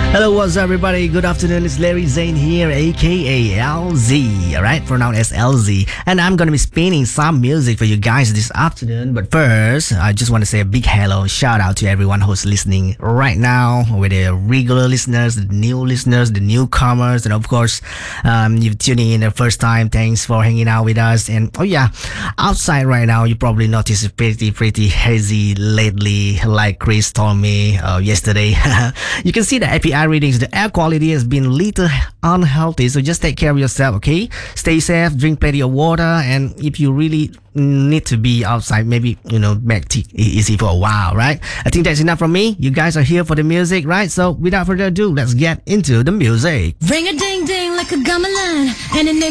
Hello, what's up, everybody? Good afternoon. It's Larry Zane here, aka LZ, alright? Pronounced as LZ. And I'm gonna be spinning some music for you guys this afternoon. But first, I just want to say a big hello, shout out to everyone who's listening right now, with the regular listeners, the new listeners, the newcomers, and of course, you've tuning in the first time. Thanks for hanging out with us. And oh yeah, outside right now, you probably noticed it's pretty hazy lately, like Chris told me yesterday. You can see the API readings. The air quality has been little unhealthy, so just take care of yourself, okay? Stay safe, drink plenty of water, and if you really need to be outside, maybe, make tea easy for a while, right? I think that's enough from me. You guys are here for the music, right? So without further ado, let's get into the music. Ring a ding ding like a gamelan, and